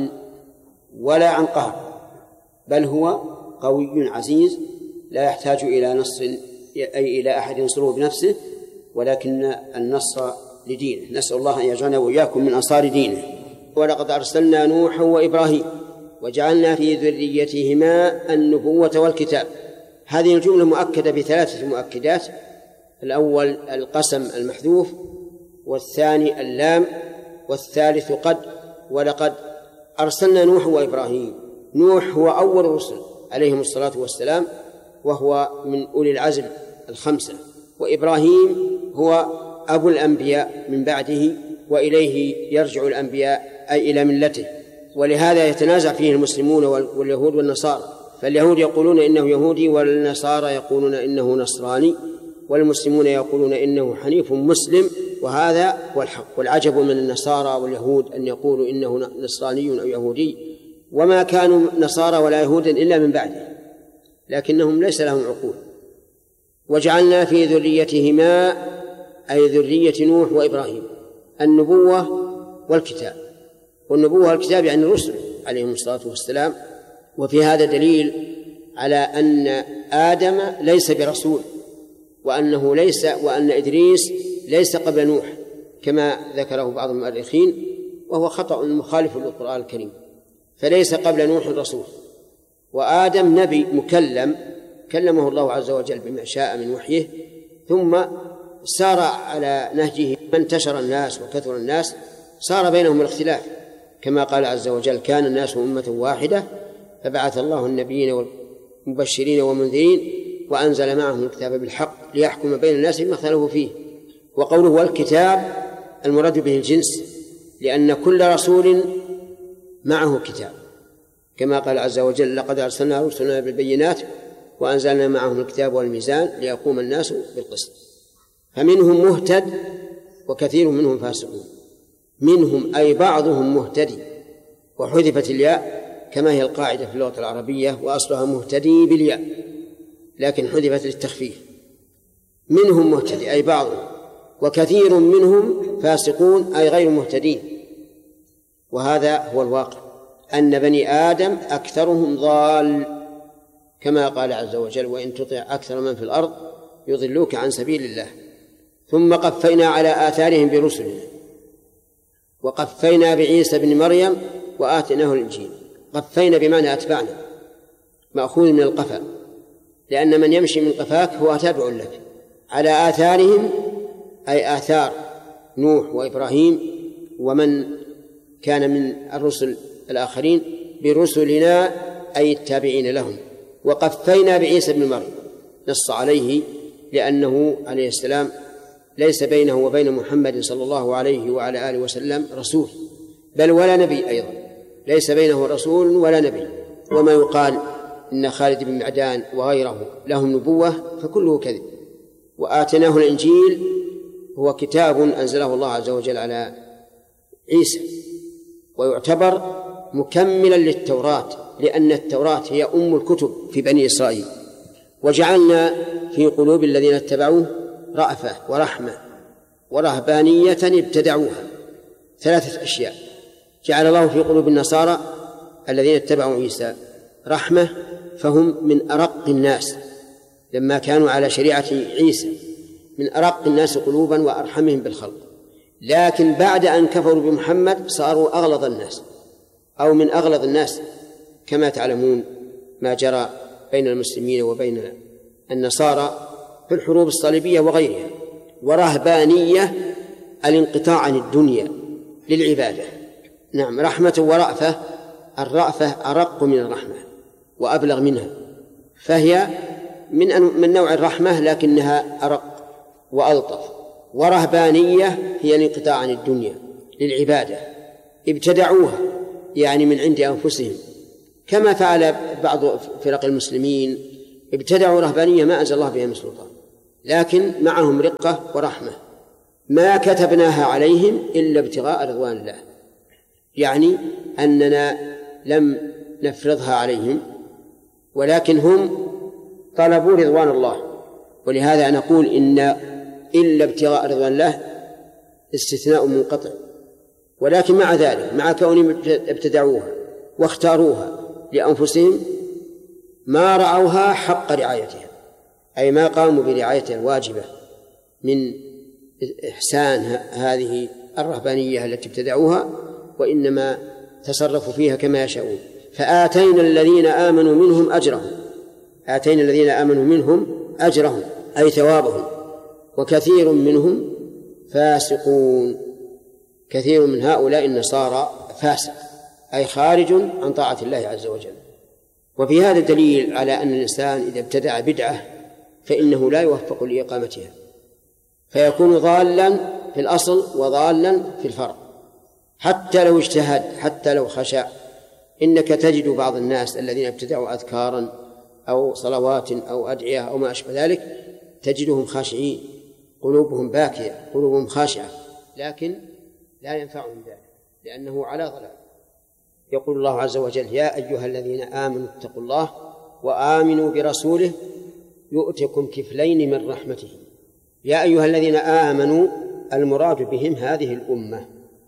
ولا عن قهر، بل هو قوي عزيز لا يحتاج إلى نصر أي إلى أحد ينصره بنفسه، ولكن النصر لدينه. نسأل الله أن يجعلنا وإياكم من أنصار دينه. ولقد أرسلنا نوحا وإبراهيم وجعلنا في ذريتهما النبوة والكتاب. هذه الجملة مؤكدة بثلاثة مؤكدات: الأول القسم المحذوف، والثاني اللام، والثالث قد. ولقد أرسلنا نوح وإبراهيم. نوح هو أول الرسل عليهم الصلاة والسلام، وهو من أولي العزم الخمسة، وإبراهيم هو أبو الأنبياء من بعده، وإليه يرجع الأنبياء أي إلى ملته. ولهذا يتنازع فيه المسلمون واليهود والنصارى، فاليهود يقولون إنه يهودي، والنصارى يقولون إنه نصراني، والمسلمون يقولون إنه حنيف مسلم، وهذا هو الحق. والعجب من النصارى واليهود أن يقولوا إنه نصراني أو يهودي، وما كانوا نصارى ولا يهودا إلا من بعده، لكنهم ليس لهم عقول. وجعلنا في ذريتهما أي ذرية نوح وإبراهيم النبوة والكتاب. والنبوة والكتاب يعني الرسل عليهم الصلاة والسلام. وفي هذا دليل على أن آدم ليس برسول، وأنه ليس وأن إدريس ليس قبل نوح كما ذكره بعض المؤرخين، وهو خطأ مخالف للقرآن الكريم، فليس قبل نوح رسول. وآدم نبي مكلم كلمه الله عز وجل بما شاء من وحيه، ثم سار على نهجه فانتشر الناس وكثر الناس، صار بينهم الاختلاف، كما قال عز وجل: كان الناس أمة واحدة فبعث الله النبيين والمبشرين والمنذرين وأنزل معهم الكتاب بالحق ليحكم بين الناس بما اختلفوا فيه. وقوله والكتاب المراد به الجنس، لأن كل رسول معه كتاب، كما قال عز وجل: لقد أرسلنا رسلنا بالبينات وأنزلنا معهم الكتاب والميزان ليقوم الناس بالقسط. فمنهم مهتد وكثير منهم فاسقون. منهم أي بعضهم مهتدي، وحذفت الياء كما هي القاعدة في اللغة العربية، وأصلها مهتدي بالياء، لكن حذفت للتخفيف. منهم مهتدي أي بعضهم، وكثير منهم فاسقون أي غير مهتدين. وهذا هو الواقع، أن بني آدم أكثرهم ضال، كما قال عز وجل: وإن تطع أكثر من في الأرض يضلوك عن سبيل الله. ثم قفينا على آثارهم برسلنا، وقفينا بعيسى بن مريم وآتيناه الإنجيل. قفينا بمعنى أتبعنا، مأخوذ من القفا، لأن من يمشي من قفاك هو تابع لك. على آثارهم أي آثار نوح وإبراهيم ومن كان من الرسل الآخرين برسلنا أي التابعين لهم. وقفينا بعيسى بن مريم، نص عليه لأنه عليه السلام ليس بينه وبين محمد صلى الله عليه وعلى آله وسلم رسول، بل ولا نبي أيضا، ليس بينه رسول ولا نبي. وما يقال إن خالد بن معدان وغيره لهم نبوة فكله كذب. وآتناه الإنجيل هو كتاب أنزله الله عز وجل على عيسى، ويعتبر مكملا للتوراة، لأن التوراة هي أم الكتب في بني إسرائيل. وجعلنا في قلوب الذين اتبعوه رأفة ورحمة ورهبانية ابتدعوها. ثلاثة أشياء: جعل الله في قلوب النصارى الذين اتبعوا عيسى رحمة، فهم من أرق الناس لما كانوا على شريعة عيسى، من أرق الناس قلوبا وأرحمهم بالخلق. لكن بعد أن كفروا بمحمد صاروا أغلظ الناس أو من أغلظ الناس، كما تعلمون ما جرى بين المسلمين وبين النصارى في الحروب الصليبية وغيرها. ورهبانية الانقطاع عن الدنيا للعبادة. نعم، رحمة ورأفة. الرأفة أرق من الرحمة وأبلغ منها، فهي من من نوع الرحمة لكنها أرق وألطف. ورهبانية هي الانقطاع عن الدنيا للعبادة، ابتدعوها يعني من عند أنفسهم، كما فعل بعض فرق المسلمين، ابتدعوا رهبانية ما أنزل الله بها من سلطان، لكن معهم رقة ورحمة، ما كتبناها عليهم إلا ابتغاء رضوان الله، يعني أننا لم نفرضها عليهم، ولكن هم طلبوا رضوان الله. ولهذا نقول إن إلا ابتغاء رضوان الله استثناء منقطع، ولكن مع ذلك مع كونهم ابتدعوها واختاروها لأنفسهم ما رعوها حق رعايتها، أي ما قاموا برعايتها الواجبة من إحسان هذه الرهبانية التي ابتدعوها، وإنما تصرفوا فيها كما يشاءون. فآتينا الذين آمنوا منهم أجرهم، آتينا الذين آمنوا منهم أجرهم أي ثوابهم، وكثير منهم فاسقون، كثير من هؤلاء النصارى فاسق أي خارج عن طاعة الله عز وجل. وفي هذا دليل على أن الإنسان إذا ابتدع بدعة فإنه لا يوفق لإقامتها، فيكون ضالا في الأصل وضالا في الفرع، حتى لو اجتهد، حتى لو خشع. إنك تجد بعض الناس الذين ابتدعوا أذكارا أو صلوات أو أدعية أو ما أشبه ذلك، تجدهم خاشعين، قلوبهم باكية، قلوبهم خاشعة، لكن لا ينفعهم ذلك لأنه على ضلال. يقول الله عز وجل: يا أيها الذين آمنوا اتقوا الله وآمنوا برسوله يؤتكم كفلين من رحمته. يا أيها الذين آمنوا المراد بهم هذه الأمة،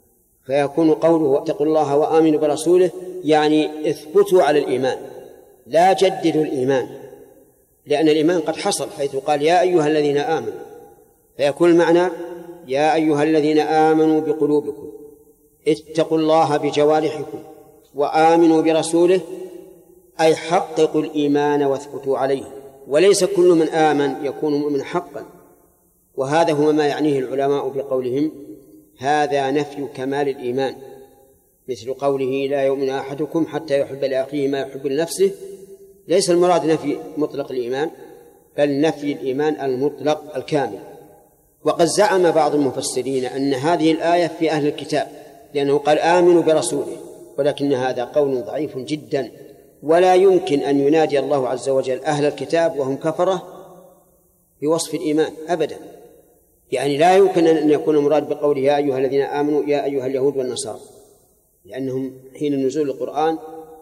فيكون قوله اتقوا الله وآمنوا برسوله يعني اثبتوا على الإيمان، لا جددوا الإيمان، لأن الإيمان قد حصل حيث قال يا أيها الذين آمنوا، فيكون المعنى يا أيها الذين آمنوا بقلوبكم اتقوا الله بجوارحكم وآمنوا برسوله، أي حققوا الإيمان واثبتوا عليه. وليس كل من آمن يكون مؤمن حقا، وهذا هو ما يعنيه العلماء بقولهم هذا نفي كمال الإيمان، مثل قوله لا يؤمن أحدكم حتى يحب لأخيه ما يحب لنفسه. ليس المراد نفي مطلق الإيمان، بل نفي الإيمان المطلق الكامل. وقد زعم بعض المفسرين أن هذه الآية في أهل الكتاب، لأنه قال آمنوا برسوله، ولكن هذا قول ضعيف جدا، ولا يمكن أن ينادي الله عز وجل أهل الكتاب وهم كفرة بوصف الإيمان أبدا. يعني لا يمكن أن يكون المراد بقوله يا أيها الذين آمنوا يا أيها اليهود والنصارى، لأنهم حين نزول القرآن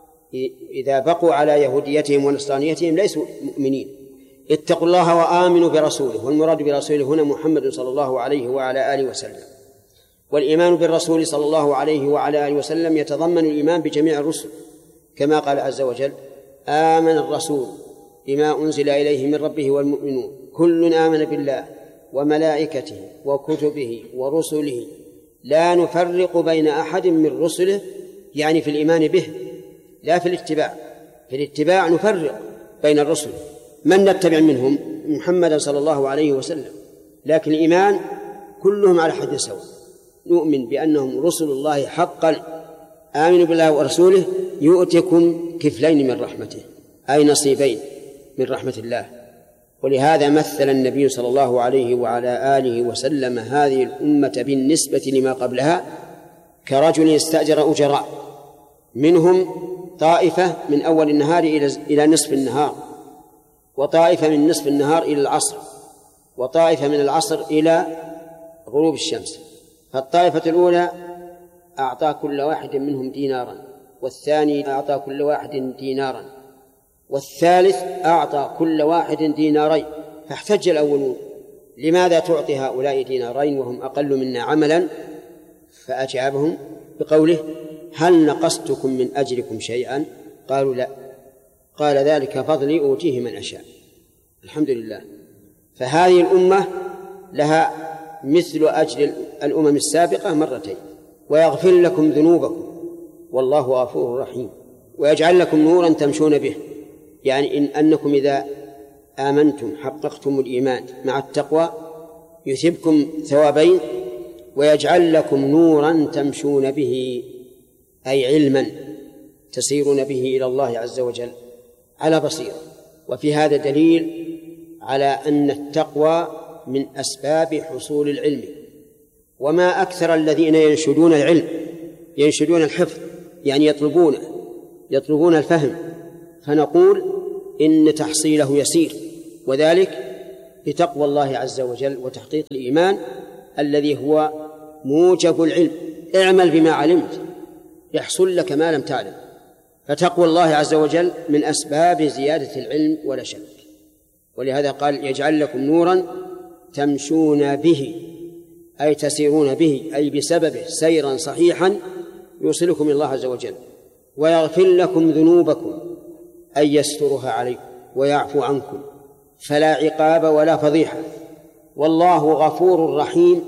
إذا بقوا على يهوديتهم ونصرانيتهم ليسوا مؤمنين. اتقوا الله وآمنوا برسوله، والمراد برسوله هنا محمد صلى الله عليه وعلى آله وسلم. والإيمان بالرسول صلى الله عليه وعلى آله وسلم يتضمن الإيمان بجميع الرسل، كما قال عز وجل آمن الرسول بما أنزل إليه من ربه والمؤمنون كل آمن بالله وملائكته وكتبه ورسله لا نفرق بين أحد من رسله، يعني في الإيمان به لا في الاتباع. في الاتباع نفرق بين الرسل، من نتبع منهم؟ محمدا صلى الله عليه وسلم. لكن الإيمان كلهم على حد سواء، نؤمن بأنهم رسل الله حقا. آمنوا بالله ورسوله يؤتكم كفلين من رحمته، أي نصيبين من رحمة الله. ولهذا مثل النبي صلى الله عليه وعلى آله وسلم هذه الأمة بالنسبة لما قبلها كرجل استأجر أجراء، منهم طائفة من أول النهار إلى نصف النهار، وطائفة من نصف النهار إلى العصر، وطائفة من العصر إلى غروب الشمس. فالطائفة الأولى أعطى كل واحد منهم دينارا، والثاني أعطى كل واحد دينارا، والثالث أعطى كل واحد دينارين. فاحتج الأولون لماذا تعطي هؤلاء دينارين وهم أقل منا عملا؟ فأجابهم بقوله هل نقصتكم من أجركم شيئا؟ قالوا لا. قال ذلك فضلي أوتيه من أشاء. الحمد لله. فهذه الأمة لها مثل أجر الأمم السابقة مرتين، ويغفر لكم ذنوبكم والله غفور رحيم، ويجعل لكم نورا تمشون به، يعني إن أنكم إذا آمنتم حققتم الإيمان مع التقوى يثبكم ثوابين، ويجعل لكم نورا تمشون به، أي علما تسيرون به إلى الله عز وجل على بصيرة. وفي هذا دليل على أن التقوى من أسباب حصول العلم. وما أكثر الذين ينشدون العلم، ينشدون الحفظ يعني يطلبون يطلبون الفهم، فنقول إن تحصيله يسير، وذلك بتقوى الله عز وجل وتحقيق الإيمان الذي هو موجب العلم. اعمل بما علمت يحصل لك ما لم تعلم، فتقوى الله عز وجل من أسباب زيادة العلم ولا شك. ولهذا قال يجعل لكم نورا تمشون به، أي تسيرون به، أي بسببه سيرا صحيحا يوصلكم إلى الله عز وجل، ويغفر لكم ذنوبكم، أي يسترها عليكم ويعفو عنكم، فلا عقاب ولا فضيحة. والله غفور رحيم،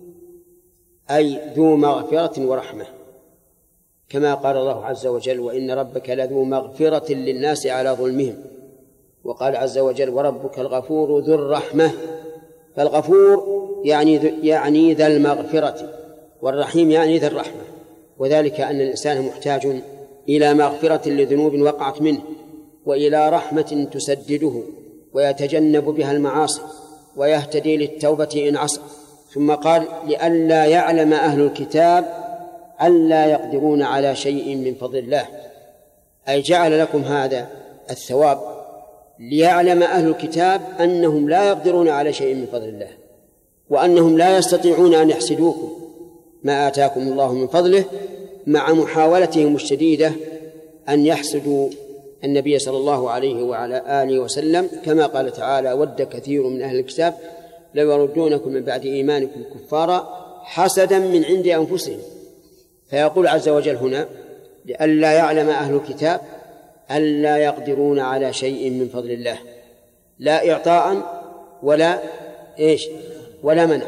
أي ذو مغفرة ورحمة، كما قال الله عز وجل وإن ربك لذو مغفرة للناس على ظلمهم. وقال عز وجل وربك الغفور ذو الرحمة، فالغفور يعني يعني ذا المغفرة، والرحيم يعني ذا الرحمة، وذلك أن الإنسان محتاج إلى مغفرة لذنوب وقعت منه، وإلى رحمة تسدده ويتجنب بها المعاصي ويهتدي للتوبة إن عصى. ثم قال لئلا يعلم أهل الكتاب ألا يقدرون على شيء من فضل الله، أي جعل لكم هذا الثواب ليعلم أهل الكتاب أنهم لا يقدرون على شيء من فضل الله، وأنهم لا يستطيعون أن يحسدوكم ما آتاكم الله من فضله، مع محاولتهم الشديدة أن يحسدوا النبي صلى الله عليه وعلى آله وسلم، كما قال تعالى ود كثير من أهل الكتاب لو يردونكم من بعد إيمانكم كفارا حسدا من عند أنفسهم. فيقول عز وجل هنا لئلا يعلم أهل الكتاب ألا يقدرون على شيء من فضل الله، لا إعطاء ولا إيش ولا منع،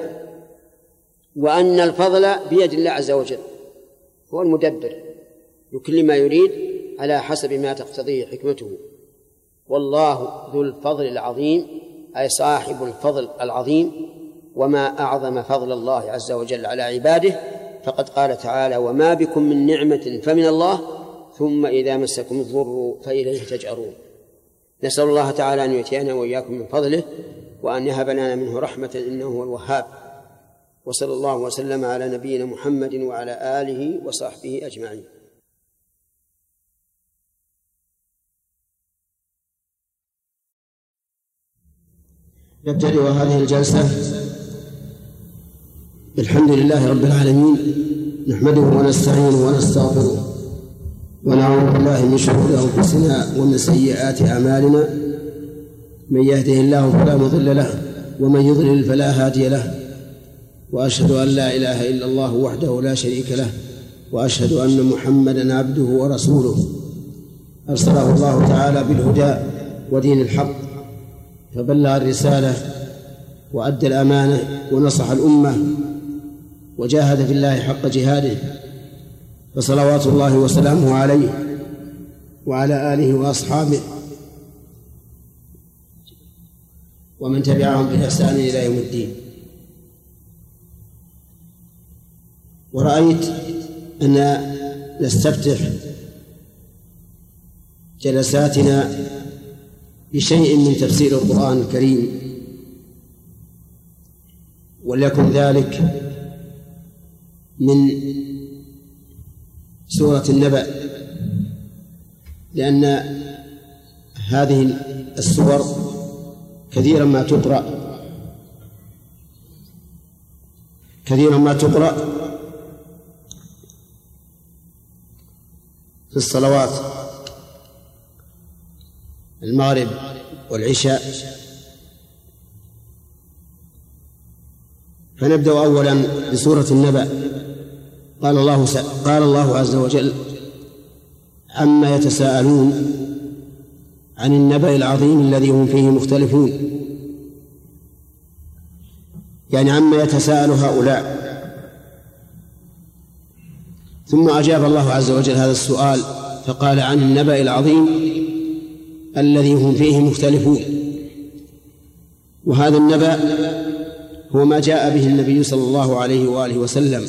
وأن الفضل بيد الله عز وجل، هو المدبر يكل ما يريد على حسب ما تقتضيه حكمته. والله ذو الفضل العظيم، أي صاحب الفضل العظيم، وما أعظم فضل الله عز وجل على عباده، فقد قال تعالى وما بكم من نعمة فمن الله ثم إذا مسكم الضر فإليه تجأرون. نسأل الله تعالى أن يؤتينا وإياكم من فضله، وأن يهب لنا منه رحمة إنه هو الوهاب. وصلى الله وسلم على نبينا محمد وعلى آله وصحبه أجمعين. نبتدئ هذه الجلسة بالحمد لله رب العالمين، نحمده ونستعينه ونستغفره ونعوذ بالله من شرور أنفسنا ومن سيئات أعمالنا، من يهده الله فلا مضل له ومن يضلل فلا هادي له، وأشهد أن لا إله إلا الله وحده لا شريك له، وأشهد أن محمدًا عبده ورسوله أرسله الله تعالى بالهدى ودين الحق، فبلغ الرسالة وأدى الأمانة ونصح الأمة وجاهد في الله حق جهاده، فصلوات الله وسلامه عليه وعلى آله وأصحابه ومن تبعهم بإحسان إلى يوم الدين. ورأيت أن نستفتح جلساتنا بشيء من تفسير القرآن الكريم، وليكن ذلك من سورة النبأ، لأن هذه السور كثيرا ما تقرأ كثيرا ما تقرأ في الصلوات المغرب والعشاء. فنبدأ أولا بسورة النبأ. قال الله قال الله عز وجل عما يتساءلون عن النبأ العظيم الذي هم فيه مختلفون، يعني عما يتساءل هؤلاء. ثم أجاب الله عز وجل هذا السؤال فقال عن النبأ العظيم الذي هم فيه مختلفون. وهذا النبأ هو ما جاء به النبي صلى الله عليه وآله وسلم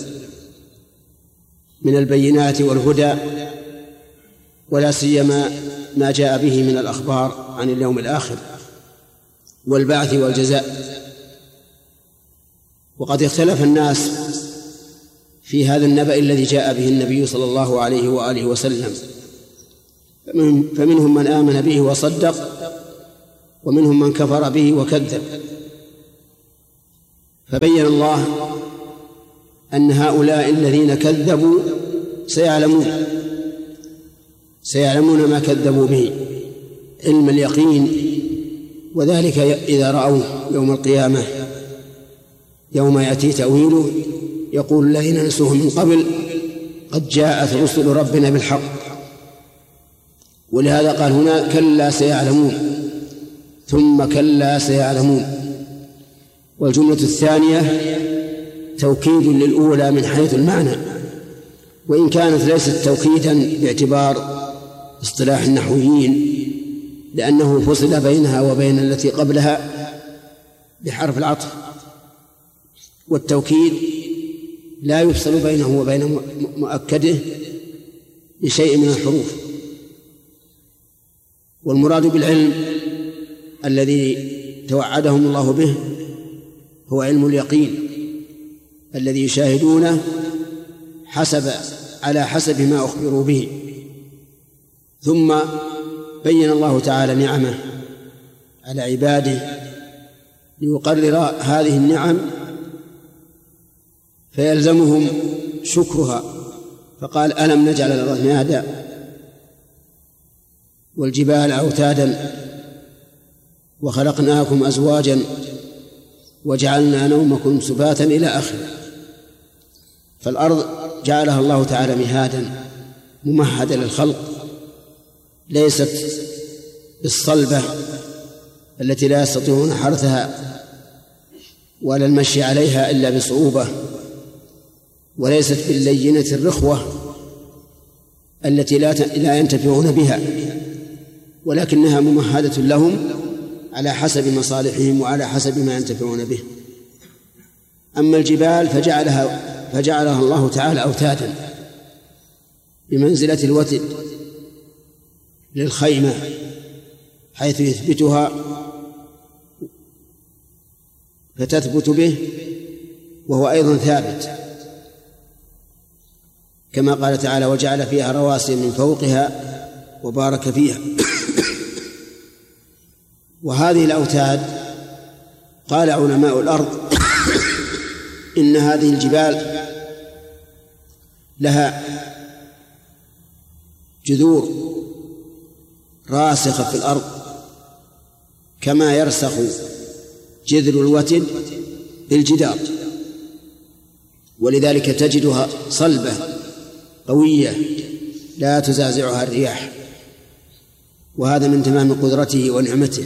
من البينات والهدى، ولا سيما ما جاء به من الأخبار عن اليوم الآخر والبعث والجزاء. وقد اختلف الناس في هذا النبأ الذي جاء به النبي صلى الله عليه وآله وسلم، فمنهم من آمن به وصدق، ومنهم من كفر به وكذب. فبين الله أن هؤلاء الذين كذبوا سيعلمون سيعلمون ما كذبوا به علم اليقين، وذلك إذا رأوه يوم القيامة يوم يأتي تأويله يقول الذين نسوه من قبل قد جاءت رسل ربنا بالحق. ولهذا قال هنا كلا سيعلمون ثم كلا سيعلمون. والجملة الثانية توكيد للأولى من حيث المعنى، وإن كانت ليست توكيدا باعتبار اصطلاح النحويين، لأنه فصل بينها وبين التي قبلها بحرف العطف، والتوكيد لا يفصل بينه وبين مؤكده بشيء من الحروف. والمراد بالعلم الذي توعدهم الله به هو علم اليقين الذي يشاهدونه حسب على حسب ما أخبروا به. ثم بين الله تعالى نعمه على عباده ليقرر هذه النعم فيلزمهم شكرها، فقال ألم نجعل الأرض مهادا والجبال أوتادا وخلقناكم أزواجا وجعلنا نومكم سباتا إلى آخره. فالأرض جعلها الله تعالى مهادا ممهدا للخلق، ليست بالصلبة التي لا يستطيعون حرثها ولا المشي عليها إلا بصعوبة، وليست باللينة الرخوة التي لا ينتفعون بها، ولكنها ممهدة لهم على حسب مصالحهم وعلى حسب ما ينتفعون به. أما الجبال فجعلها فجعلها الله تعالى أوتادا بمنزلة الوتد للخيمة، حيث يثبتها فتثبت به وهو أيضا ثابت، كما قال تعالى وجعل فيها رواسي من فوقها وبارك فيها. وهذه الأوتاد قال علماء الأرض إن هذه الجبال لها جذور راسخة في الأرض كما يرسخ جذر الوتد بالجدار، ولذلك تجدها صلبة قوية لا تزازعها الرياح، وهذا من تمام قدرته ونعمته.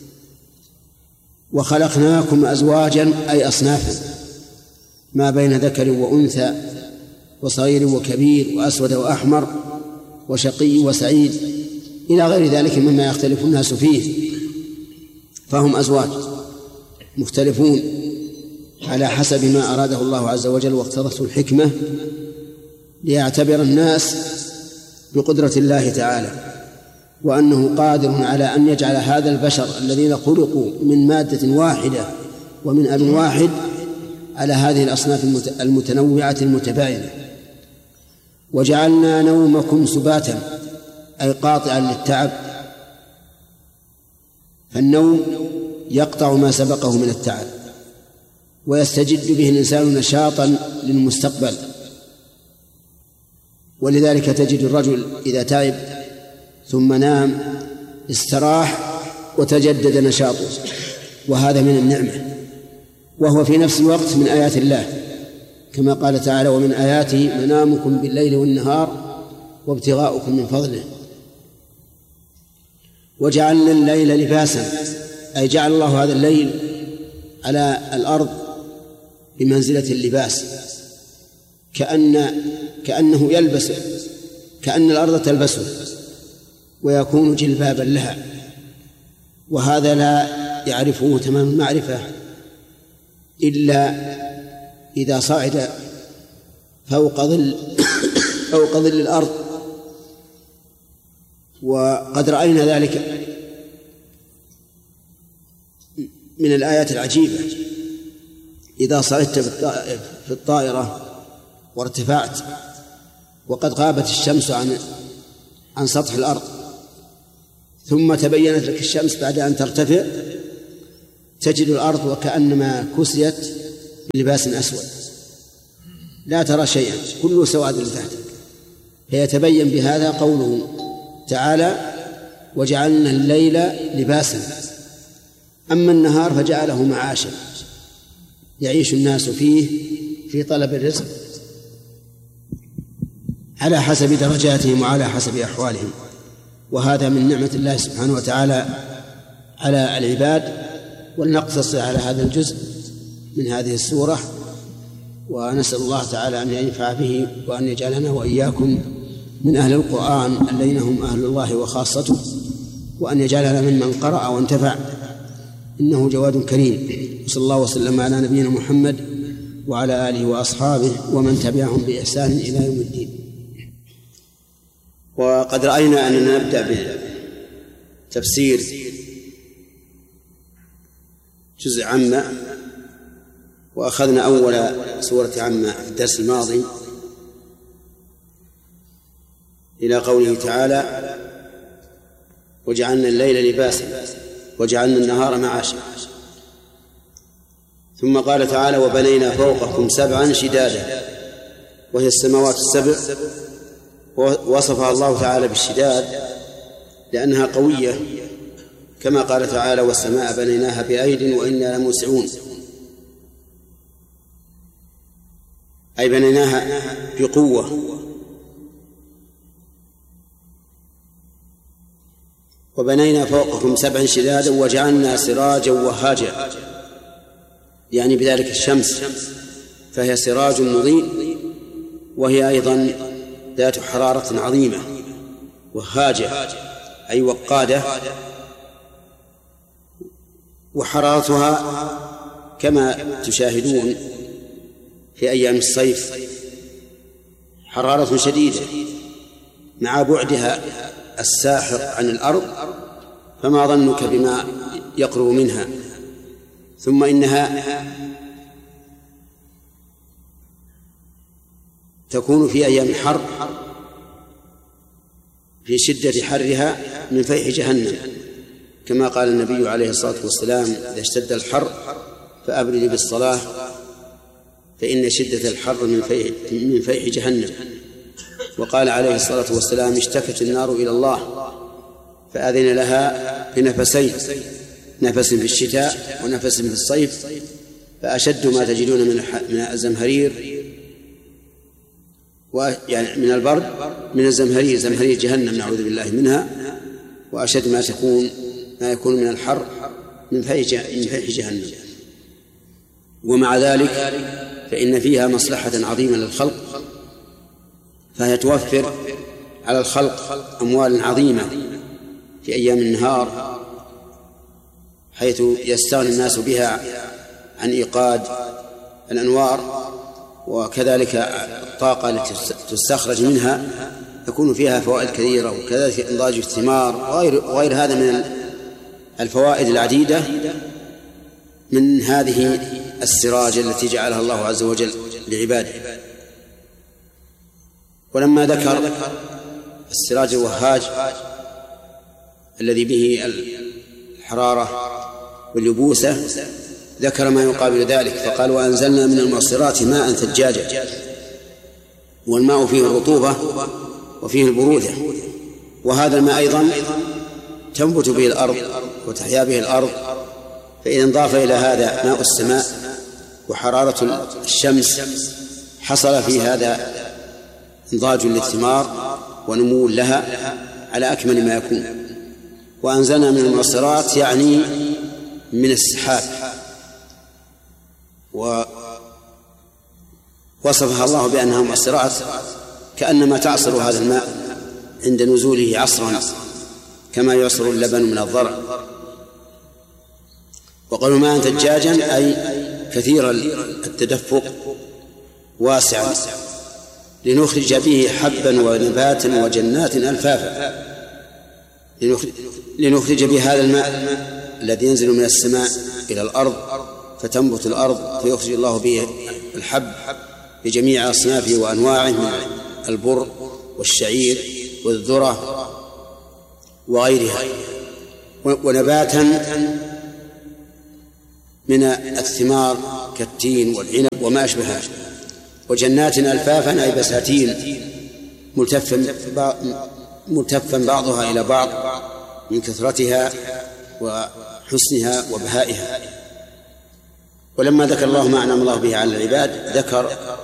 وخلقناكم أزواجا أي أصنافا ما بين ذكر وأنثى وصغير وكبير وأسود وأحمر وشقي وسعيد إلى غير ذلك مما يختلف الناس فيه، فهم أزواج مختلفون على حسب ما أراده الله عز وجل واقتضته الحكمة ليعتبر الناس بقدرة الله تعالى، وأنه قادر على أن يجعل هذا البشر الذين خلقوا من مادة واحدة ومن أب واحد على هذه الأصناف المتنوعة المتباينة. وجعلنا نومكم سباتا أي قاطعا للتعب، فالنوم يقطع ما سبقه من التعب ويستجد به الإنسان نشاطا للمستقبل. ولذلك تجد الرجل إذا تعب ثم نام استراح وتجدد نشاطه، وهذا من النعمة، وهو في نفس الوقت من آيات الله، كما قال تعالى ومن آياته منامكم بالليل والنهار وابتغاؤكم من فضله. وجعلنا الليل لباسا أي جعل الله هذا الليل على الأرض بمنزلة اللباس، كأن كأنه يلبس، كأن الأرض تلبسه ويكون جلبابا لها، وهذا لا يعرفه تمام المعرفة إلا إذا صعد فوق ظل فوق ظل الأرض. وقد رأينا ذلك من الآيات العجيبة، إذا صعدت في الطائرة وارتفعت وقد غابت الشمس عن عن سطح الأرض، ثم تبينت لك الشمس بعد أن ترتفع، تجد الأرض وكأنما كسيت بلباس أسود، لا ترى شيئا، كله سواد لتحتك. فيتبين بهذا قوله تعالى: وجعلنا الليل لباسا. أما النهار فجعله معاشا يعيش الناس فيه في طلب الرزق على حسب درجاتهم وعلى حسب أحوالهم، وهذا من نعمة الله سبحانه وتعالى على العباد. ولنقتصر على هذا الجزء من هذه السورة، ونسأل الله تعالى أن ينفع به وأن يجعلنا وإياكم من أهل القرآن الذين هم أهل الله وخاصته، وأن يجعلنا ممن قرأ وانتفع، إنه جواد كريم. صلى الله وسلم على نبينا محمد وعلى آله وأصحابه ومن تبعهم بإحسان إلى يوم الدين. وقد رأينا أننا نبدأ بتفسير جزء عامة، وأخذنا أول سورة عامة في الدرس الماضي إلى قوله تعالى: وجعلنا الليل لباسا وجعلنا النهار معاشا. ثم قال تعالى: وبنينا فوقكم سبعا شدادا، وهي السماوات السبع. وصفها الله تعالى بالشداد لأنها قوية، كما قال تعالى: والسماء بنيناها بأيد وإنا لموسعون، أي بنيناها بقوة. وبنينا فوقكم سبعا شدادا وجعلنا سراجا وهاجا، يعني بذلك الشمس، فهي سراج مضيء، وهي أيضا ذات حرارة عظيمة، وهاجة أي وقادة، وحرارتها كما تشاهدون في أيام الصيف حرارة شديدة مع بعدها الساحق عن الأرض، فما ظنك بما يقرب منها. ثم إنها تكون في أيام الحر في شدة حرها من فيح جهنم، كما قال النبي عليه الصلاة والسلام: إذا اشتد الحر فأبردوا بالصلاة فإن شدة الحر من فيح, من فيح جهنم. وقال عليه الصلاة والسلام: اشتكت النار إلى الله فأذن لها بنفسين، نفس في الشتاء ونفس في الصيف، فأشد ما تجدون من الزمهرير ويعني من البرد من الزمهرير، زمهرير جهنم نعوذ بالله منها، وأشد ما تكون ما يكون من الحر من فيح جهنم. ومع ذلك فإن فيها مصلحة عظيمة للخلق، فهي توفر على الخلق أموال عظيمة في أيام النهار، حيث يستغني الناس بها عن إيقاد الأنوار، وكذلك الطاقة التي تستخرج منها يكون فيها فوائد كثيرة، وكذلك إنضاج الثمار وغير, وغير هذا من الفوائد العديدة من هذه السراج التي جعلها الله عز وجل لعباده. ولما ذكر السراج الوهاج الذي به الحرارة واليبوسة ذكر ما يقابل ذلك، فقال: وأنزلنا من المعصرات ماء ثجاجا. والماء فيه الرطوبة وفيه البرودة، وهذا الماء أيضا تنبت به الأرض وتحيا به الأرض. فإذا انضاف إلى هذا ماء السماء وحرارة الشمس حصل في هذا انضاج للثمار ونمو لها على أكمل ما يكون. وأنزلنا من المعصرات يعني من السحاب، ووصفها الله بأنها معصرات كأنما تعصر هذا الماء عند نزوله عصرا كما يعصر اللبن من الضرع. وقالوا ماء ثجاجا أي كثير التدفق واسعا، لنخرج به حبا ونباتا وجنات ألفافا، لنخرج به هذا الماء الذي ينزل من السماء إلى الأرض فتنبت الأرض فيخرج الله به الحب بجميع أصنافه وأنواعه من البر والشعير والذرة وغيرها، ونباتا من الثمار كالتين والعنب وما أشبهها، وجنات ألفافا أي بساتين ملتفا بعضها إلى بعض من كثرتها وحسنها وبهائها. ولما ذكر الله ما أنعم الله به على العباد ذكر